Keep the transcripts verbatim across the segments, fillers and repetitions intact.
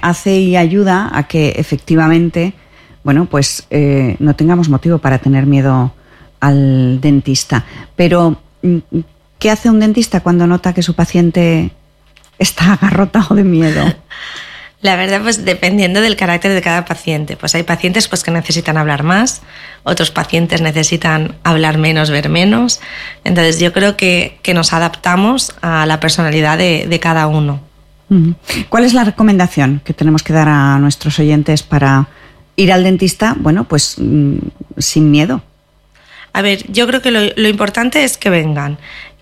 hace y ayuda a que efectivamente, bueno, pues eh, no tengamos motivo para tener miedo al dentista. Pero, ¿qué hace un dentista cuando nota que su paciente está agarrotado de miedo? La verdad, pues dependiendo del carácter de cada paciente. Pues hay pacientes pues, que necesitan hablar más, otros pacientes necesitan hablar menos, ver menos. Entonces yo creo que, que nos adaptamos a la personalidad de, de cada uno. ¿Cuál es la recomendación que tenemos que dar a nuestros oyentes para ir al dentista, bueno, pues sin miedo? A ver, yo creo que lo, lo importante es que vengan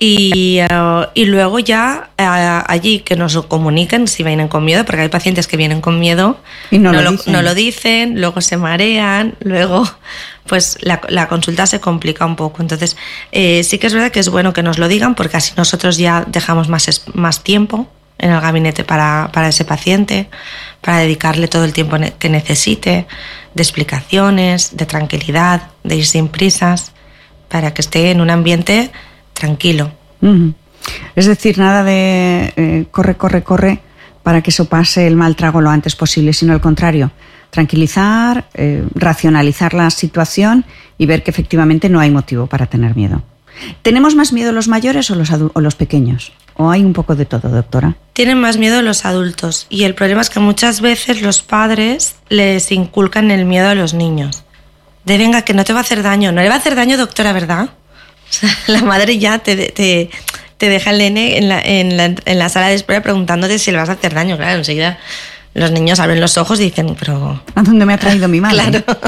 y, uh, y luego ya uh, allí que nos comuniquen si vienen con miedo, porque hay pacientes que vienen con miedo y no, no, lo, lo, dicen. no lo dicen, luego se marean, luego pues la, la consulta se complica un poco. Entonces eh, sí que es verdad que es bueno que nos lo digan porque así nosotros ya dejamos más, más tiempo en el gabinete para, para ese paciente, para dedicarle todo el tiempo que necesite, de explicaciones, de tranquilidad, de ir sin prisas, para que esté en un ambiente tranquilo. Uh-huh. Es decir, nada de eh, corre, corre, corre para que eso pase el mal trago lo antes posible, sino al contrario, tranquilizar, eh, racionalizar la situación y ver que efectivamente no hay motivo para tener miedo. ¿Tenemos más miedo los mayores o los, adu- o los pequeños? ¿O hay un poco de todo, doctora? Tienen más miedo los adultos y el problema es que muchas veces los padres les inculcan el miedo a los niños. De venga, que no te va a hacer daño. No le va a hacer daño, doctora, ¿verdad? O sea, la madre ya te, te, te deja el nene en la, en, la, en la sala de espera preguntándote si le vas a hacer daño. Claro, enseguida los niños abren los ojos y dicen, pero... ¿a dónde me ha traído mi madre? Claro.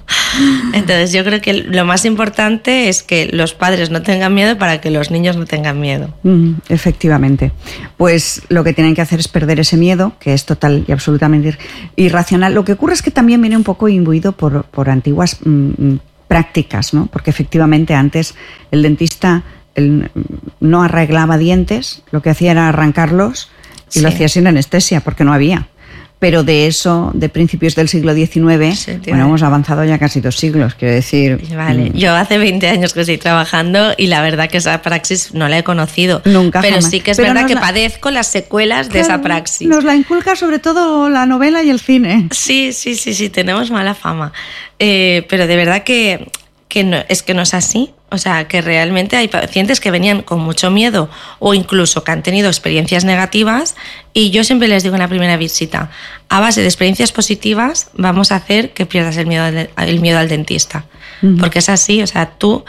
Entonces yo creo que lo más importante es que los padres no tengan miedo para que los niños no tengan miedo. Mm, efectivamente. Pues lo que tienen que hacer es perder ese miedo, que es total y absolutamente irracional. Lo que ocurre es que también viene un poco imbuido por, por antiguas mm, prácticas, ¿no? Porque efectivamente antes el dentista el, no arreglaba dientes, lo que hacía era arrancarlos y sí. Lo hacía sin anestesia, porque no había. Pero de eso, de principios del siglo diecinueve, sí, bueno, hemos avanzado ya casi dos siglos, quiero decir. Vale, mmm. Yo hace veinte años que estoy trabajando y la verdad que esa praxis no la he conocido. Nunca Pero jamás. sí que es Pero verdad que la... padezco las secuelas claro, de esa praxis. Nos la inculca sobre todo la novela y el cine. Sí, sí, sí, sí, tenemos mala fama. Eh, pero de verdad que, que no, es que no es así. O sea, que realmente hay pacientes que venían con mucho miedo o incluso que han tenido experiencias negativas y yo siempre les digo en la primera visita, a base de experiencias positivas vamos a hacer que pierdas el miedo al, el miedo al dentista. Uh-huh. Porque es así, o sea, tú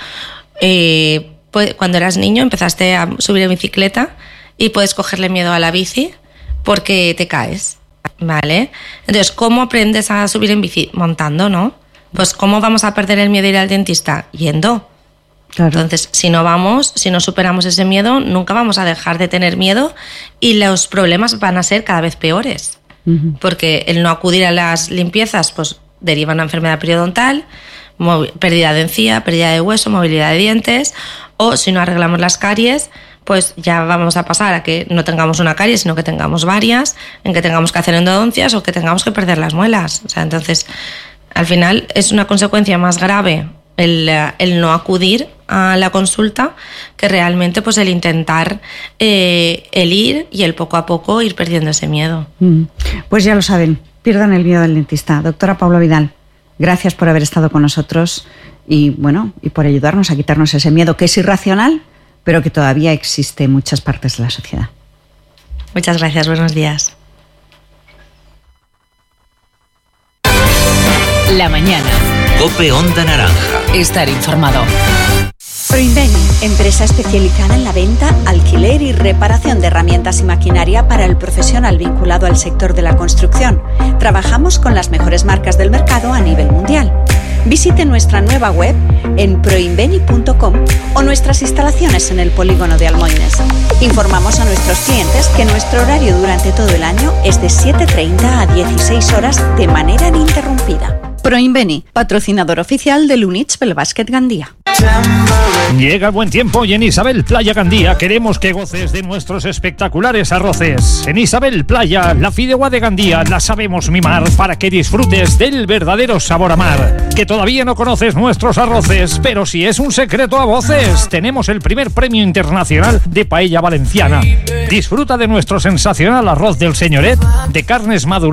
eh, cuando eras niño empezaste a subir en bicicleta y puedes cogerle miedo a la bici porque te caes, ¿vale? Entonces, ¿cómo aprendes a subir en bici? Montando, ¿no? Pues ¿cómo vamos a perder el miedo a ir al dentista? Yendo. Claro. Entonces, si no vamos, si no superamos ese miedo, nunca vamos a dejar de tener miedo y los problemas van a ser cada vez peores. Uh-huh. Porque el no acudir a las limpiezas, pues deriva una enfermedad periodontal, movi- pérdida de encía, pérdida de hueso, movilidad de dientes, o si no arreglamos las caries, pues ya vamos a pasar a que no tengamos una caries, sino que tengamos varias, en que tengamos que hacer endodoncias o que tengamos que perder las muelas. O sea, entonces, al final es una consecuencia más grave el, el no acudir a la consulta que realmente pues el intentar eh, el ir y el poco a poco ir perdiendo ese miedo. Mm. Pues ya lo saben, pierdan el miedo al dentista. Doctora Paula Vidal, gracias por haber estado con nosotros y bueno, y por ayudarnos a quitarnos ese miedo que es irracional, pero que todavía existe en muchas partes de la sociedad. Muchas gracias, buenos días. La mañana. COPE Onda Naranja. Estar informado. Proinveni, empresa especializada en la venta, alquiler y reparación de herramientas y maquinaria para el profesional vinculado al sector de la construcción. Trabajamos con las mejores marcas del mercado a nivel mundial. Visite nuestra nueva web en proinveni punto com o nuestras instalaciones en el polígono de Almoines. Informamos a nuestros clientes que nuestro horario durante todo el año es de siete treinta a dieciséis horas de manera ininterrumpida. Proinveni, patrocinador oficial del Units Básquet Gandía. Llega el buen tiempo y en Isabel Playa Gandía queremos que goces de nuestros espectaculares arroces. En Isabel Playa, la fideuá de Gandía la sabemos mimar para que disfrutes del verdadero sabor a mar. Que todavía no conoces nuestros arroces, pero si es un secreto a voces, tenemos el primer premio internacional de paella valenciana. Disfruta de nuestro sensacional arroz del señoret de carnes maduras